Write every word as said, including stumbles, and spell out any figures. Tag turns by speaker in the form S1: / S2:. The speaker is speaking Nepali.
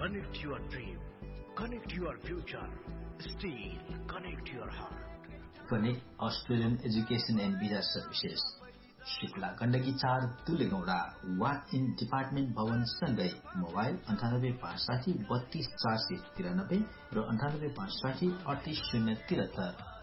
S1: Connect your dream. Connect your future. Steel. Connect your heart.
S2: Connect Australian Education and Visa Services. Shukla Gandagi चार तुलेगौड़ा वाक इन डिपार्टमेन्ट भवन सँगै मोबाइल अन्ठानब्बे पाँच साठी बत्तीस चार सय तिरानब्बे र अन्ठानब्बे पाँच साठी अडतीस शून्य तिहत्तर